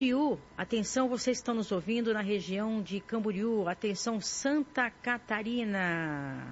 Camboriú, atenção, vocês estão nos ouvindo na região de Camboriú, atenção Santa Catarina.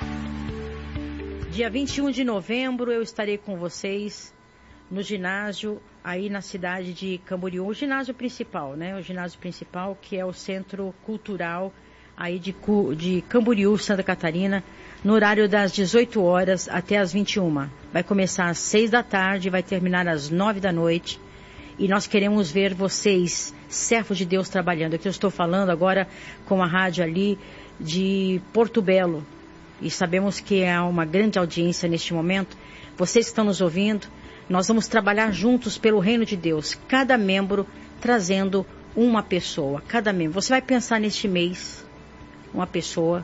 Dia 21 de novembro eu estarei com vocês no ginásio aí na cidade de Camboriú, o ginásio principal, né? O ginásio principal que é o Centro Cultural aí de Camboriú, Santa Catarina, no horário das 18 horas até as 21. Vai começar às 6 da tarde, vai terminar às 9 da noite. E nós queremos ver vocês, servos de Deus, trabalhando. Aqui eu estou falando agora com a rádio ali de Porto Belo. E sabemos que há uma grande audiência neste momento. Vocês que estão nos ouvindo, nós vamos trabalhar juntos pelo reino de Deus. Cada membro trazendo uma pessoa. Cada membro. Você vai pensar neste mês, uma pessoa.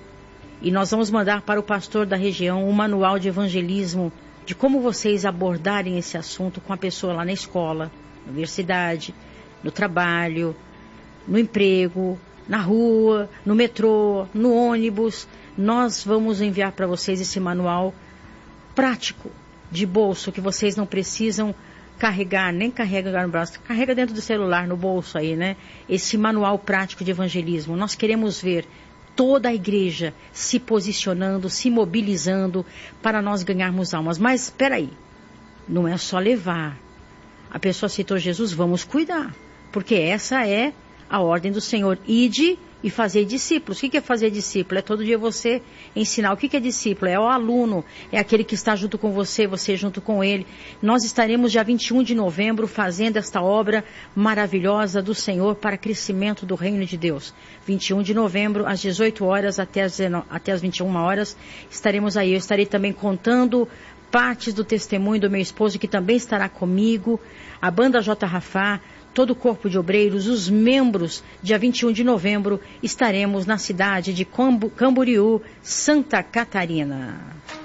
E nós vamos mandar para o pastor da região um manual de evangelismo, de como vocês abordarem esse assunto com a pessoa lá na escola, na universidade, no trabalho, no emprego, na rua, no metrô, no ônibus. Nós vamos enviar para vocês esse manual prático, de bolso, que vocês não precisam carregar, nem carregar no braço, carrega dentro do celular, no bolso aí, né? Esse manual prático de evangelismo. Nós queremos ver toda a igreja se posicionando, se mobilizando para nós ganharmos almas. Mas espera aí, não é só levar. A pessoa aceitou Jesus, vamos cuidar. Porque essa é a ordem do Senhor. Ide e fazer discípulos. O que é fazer discípulo? É todo dia você ensinar. O que é discípulo? É o aluno, é aquele que está junto com você, você junto com ele. Nós estaremos dia 21 de novembro fazendo esta obra maravilhosa do Senhor para crescimento do reino de Deus. 21 de novembro, às 18 horas até as 21 horas, estaremos aí. Eu estarei também contando partes do testemunho do meu esposo, que também estará comigo, a banda J. Rafá, todo o corpo de obreiros, os membros. Dia 21 de novembro estaremos na cidade de Camboriú, Santa Catarina.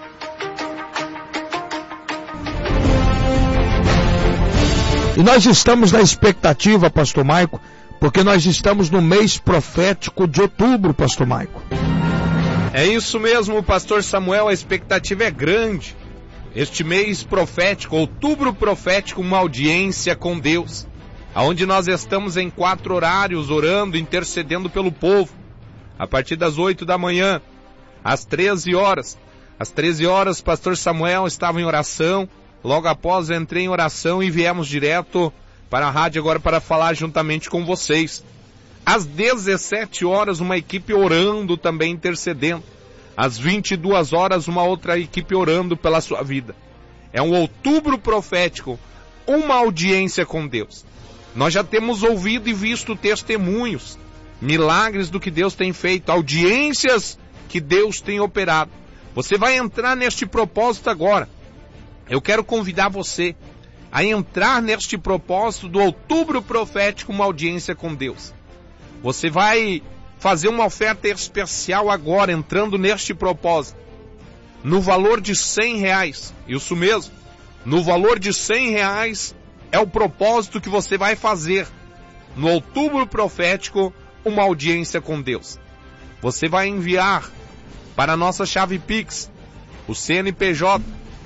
E nós estamos na expectativa, pastor Maico, porque nós estamos no mês profético de outubro, pastor Maico. É isso mesmo, pastor Samuel, a expectativa é grande. Este mês profético, outubro profético, uma audiência com Deus, aonde nós estamos em 4 horários orando, intercedendo pelo povo. A partir das 8 da manhã, às 13 horas. Às 13 horas, pastor Samuel estava em oração. Logo após, eu entrei em oração e viemos direto para a rádio agora para falar juntamente com vocês. Às 17 horas, uma equipe orando também, intercedendo. Às 22 horas, uma outra equipe orando pela sua vida. É um outubro profético, uma audiência com Deus. Nós já temos ouvido e visto testemunhos, milagres do que Deus tem feito, audiências que Deus tem operado. Você vai entrar neste propósito agora. Eu quero convidar você a entrar neste propósito do outubro profético, uma audiência com Deus. Você vai fazer uma oferta especial agora, entrando neste propósito, no valor de R$100, isso mesmo, no valor de R$100 é o propósito que você vai fazer, no outubro profético, uma audiência com Deus. Você vai enviar para a nossa chave Pix, o CNPJ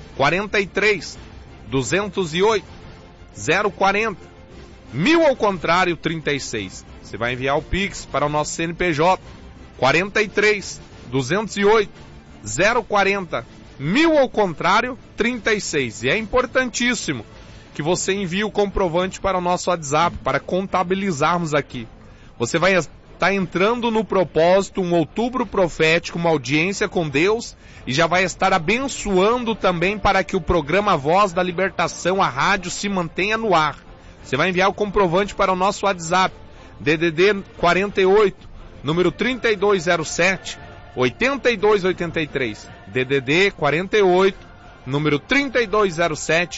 43 208 040 1000 ao contrário 36. Você vai enviar o Pix para o nosso CNPJ 43 208 040 1000 ao contrário 36. E é importantíssimo que você envie o comprovante para o nosso WhatsApp, para contabilizarmos aqui. Você vai estar entrando no propósito, um outubro profético, uma audiência com Deus, e já vai estar abençoando também para que o programa Voz da Libertação, a rádio, se mantenha no ar. Você vai enviar o comprovante para o nosso WhatsApp, DDD 48, número 3207, 8283. DDD 48, número 3207,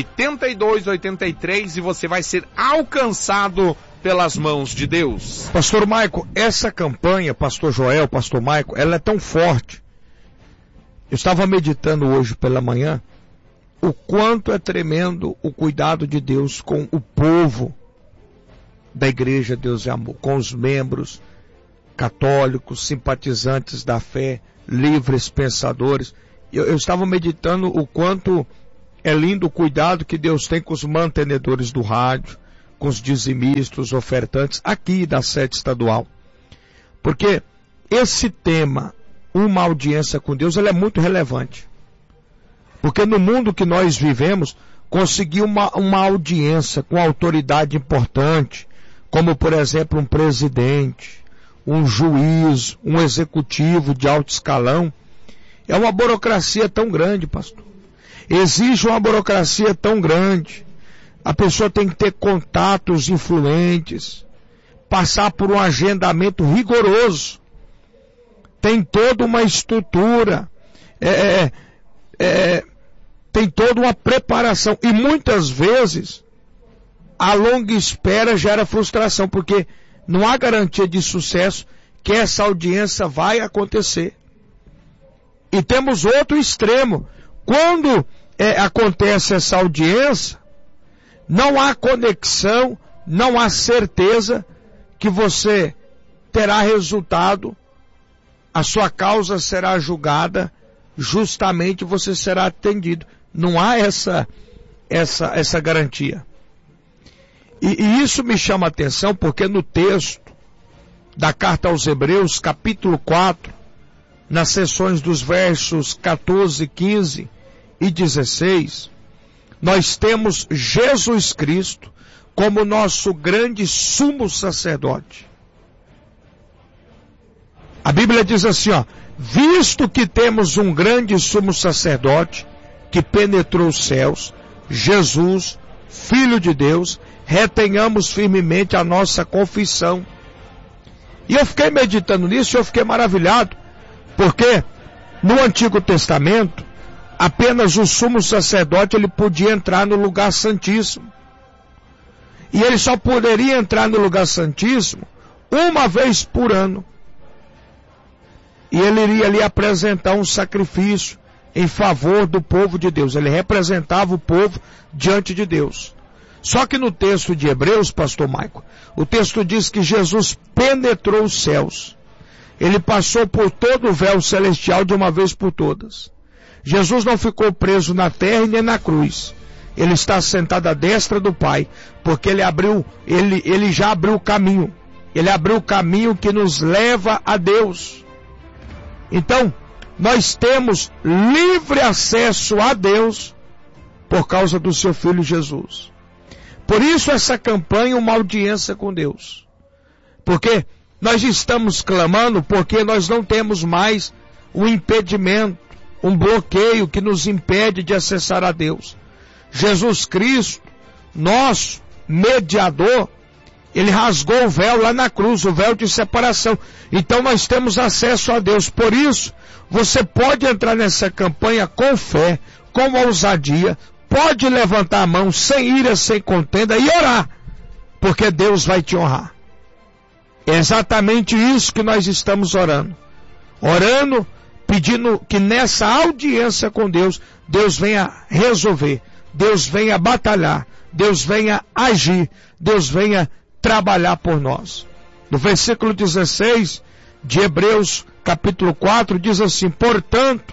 8283, e você vai ser alcançado pelas mãos de Deus. Pastor Maico, essa campanha, pastor Joel, pastor Maico, ela é tão forte. Eu estava meditando hoje pela manhã o quanto é tremendo o cuidado de Deus com o povo da Igreja Deus e Amor, com os membros católicos, simpatizantes da fé, livres pensadores. Eu estava meditando o quanto é lindo o cuidado que Deus tem com os mantenedores do rádio, com os dizimistas, os ofertantes, aqui da sede estadual. Porque esse tema, uma audiência com Deus, ele é muito relevante. Porque no mundo que nós vivemos, conseguir uma audiência com autoridade importante, como por exemplo um presidente, um juiz, um executivo de alto escalão, é uma burocracia tão grande, pastor. Exige uma burocracia tão grande. A pessoa tem que ter contatos influentes, passar por um agendamento rigoroso. Tem toda uma estrutura, tem toda uma preparação. E muitas vezes a longa espera gera frustração, porque não há garantia de sucesso que essa audiência vai acontecer. E temos outro extremo. Quando acontece essa audiência, não há conexão, não há certeza que você terá resultado, a sua causa será julgada, justamente você será atendido. Não há essa garantia. E isso me chama a atenção porque no texto da carta aos Hebreus, capítulo 4, nas seções dos versos 14, 15 e 16, nós temos Jesus Cristo como nosso grande sumo sacerdote. A Bíblia diz assim, visto que temos um grande sumo sacerdote que penetrou os céus, Jesus, Filho de Deus, retenhamos firmemente a nossa confissão. E eu fiquei meditando nisso e eu fiquei maravilhado, porque no Antigo Testamento, apenas o sumo sacerdote ele podia entrar no lugar santíssimo. E ele só poderia entrar no lugar santíssimo uma vez por ano. E ele iria ali apresentar um sacrifício em favor do povo de Deus. Ele representava o povo diante de Deus. Só que no texto de Hebreus, pastor Maico, o texto diz que Jesus penetrou os céus. Ele passou por todo o véu celestial de uma vez por todas. Jesus não ficou preso na terra nem na cruz. Ele está sentado à destra do Pai, porque ele já abriu o caminho. Ele abriu o caminho que nos leva a Deus. Então, nós temos livre acesso a Deus por causa do seu Filho Jesus. Por isso essa campanha, uma audiência com Deus. Porque nós estamos clamando porque nós não temos mais um impedimento, um bloqueio que nos impede de acessar a Deus. Jesus Cristo, nosso mediador, ele rasgou o véu lá na cruz, o véu de separação. Então nós temos acesso a Deus. Por isso, você pode entrar nessa campanha com fé, com ousadia, pode levantar a mão sem ira, sem contenda e orar, porque Deus vai te honrar. É exatamente isso que nós estamos orando. Orando, pedindo que nessa audiência com Deus, Deus venha resolver, Deus venha batalhar, Deus venha agir, Deus venha trabalhar por nós. No versículo 16 de Hebreus capítulo 4 diz assim: portanto,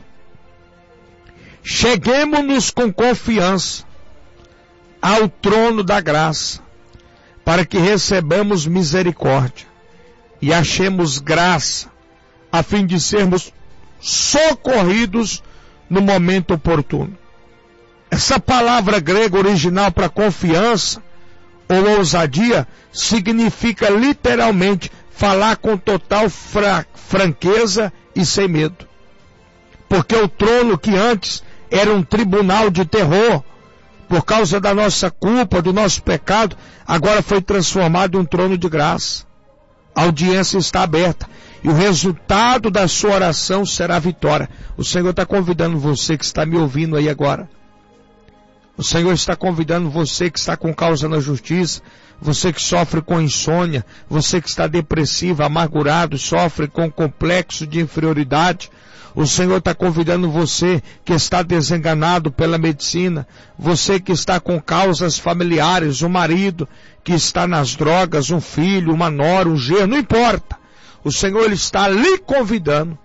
cheguemo-nos com confiança ao trono da graça, para que recebamos misericórdia e achemos graça, a fim de sermos socorridos no momento oportuno. Essa palavra grega original para confiança ou ousadia significa literalmente falar com total franqueza e sem medo. Porque o trono que antes era um tribunal de terror, por causa da nossa culpa, do nosso pecado, agora foi transformado em um trono de graça. A audiência está aberta. E o resultado da sua oração será vitória. O Senhor está convidando você que está me ouvindo aí agora. O Senhor está convidando você que está com causa na justiça, você que sofre com insônia, você que está depressivo, amargurado, sofre com complexo de inferioridade. O Senhor está convidando você que está desenganado pela medicina, você que está com causas familiares, um marido que está nas drogas, um filho, uma nora, um genro, não importa. O Senhor ele está lhe convidando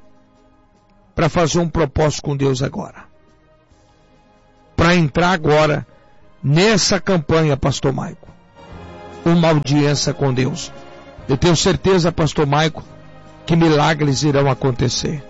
para fazer um propósito com Deus agora. Para entrar agora nessa campanha, pastor Maico. uma audiência com Deus. Eu tenho certeza, pastor Maico, que milagres irão acontecer.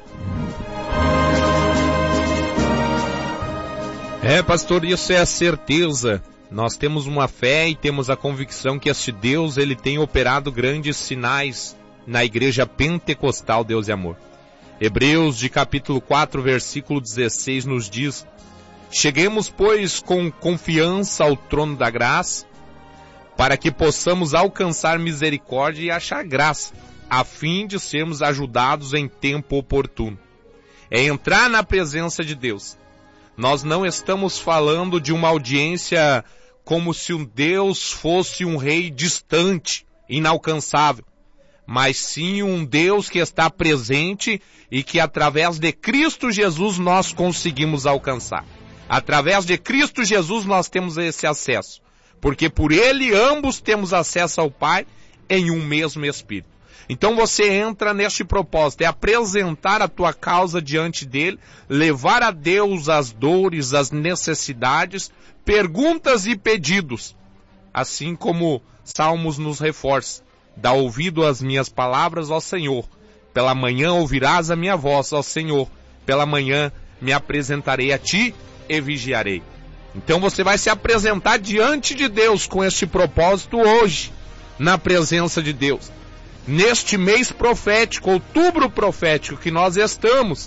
Pastor, isso é a certeza. Nós temos uma fé e temos a convicção que este Deus, ele tem operado grandes sinais na igreja pentecostal Deus e Amor. Hebreus, de capítulo 4, versículo 16, nos diz: cheguemos, pois, com confiança ao trono da graça, para que possamos alcançar misericórdia e achar graça, a fim de sermos ajudados em tempo oportuno. É entrar na presença de Deus. Nós não estamos falando de uma audiência como se um Deus fosse um rei distante, inalcançável, mas sim um Deus que está presente e que através de Cristo Jesus nós conseguimos alcançar. Através de Cristo Jesus nós temos esse acesso, porque por Ele ambos temos acesso ao Pai em um mesmo Espírito. Então você entra neste propósito, é apresentar a tua causa diante dele, levar a Deus as dores, as necessidades, perguntas e pedidos. Assim como Salmos nos reforça: dá ouvido às minhas palavras, ó Senhor. Pela manhã ouvirás a minha voz, ó Senhor. Pela manhã me apresentarei a ti e vigiarei. Então você vai se apresentar diante de Deus com este propósito hoje, na presença de Deus. Neste mês profético, outubro profético que nós estamos,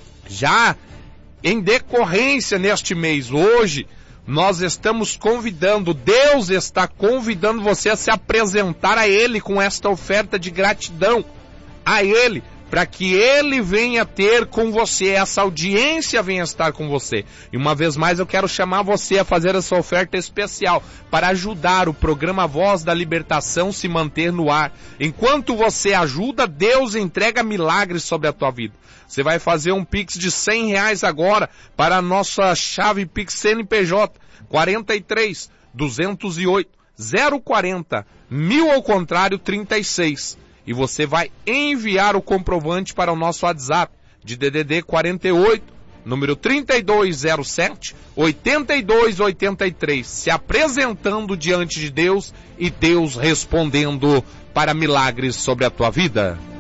já em decorrência neste mês, hoje, nós estamos convidando, Deus está convidando você a se apresentar a Ele com esta oferta de gratidão a Ele, para que Ele venha ter com você, essa audiência venha estar com você. E uma vez mais eu quero chamar você a fazer essa oferta especial para ajudar o programa Voz da Libertação se manter no ar. Enquanto você ajuda, Deus entrega milagres sobre a tua vida. Você vai fazer um Pix de R$100 agora para a nossa chave Pix CNPJ 43 208 040 1000 ao contrário 36. E você vai enviar o comprovante para o nosso WhatsApp de DDD 48, número 3207 8283, se apresentando diante de Deus e Deus respondendo para milagres sobre a tua vida.